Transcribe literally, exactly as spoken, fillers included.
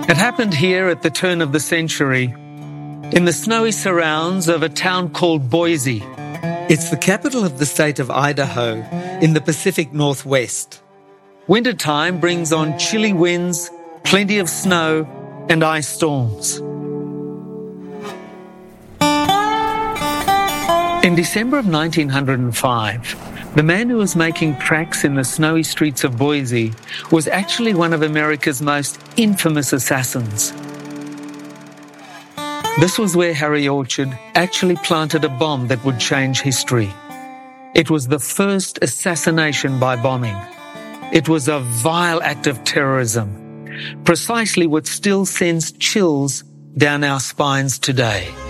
It happened here at the turn of the century, in the snowy surrounds of a town called Boise. It's the capital of the state of Idaho, in the Pacific Northwest. Wintertime brings on chilly winds, plenty of snow, and ice storms. In December of nineteen oh five, the man who was making tracks in the snowy streets of Boise was actually one of America's most infamous assassins. This was where Harry Orchard actually planted a bomb that would change history. It was the first assassination by bombing. It was a vile act of terrorism, precisely what still sends chills down our spines today.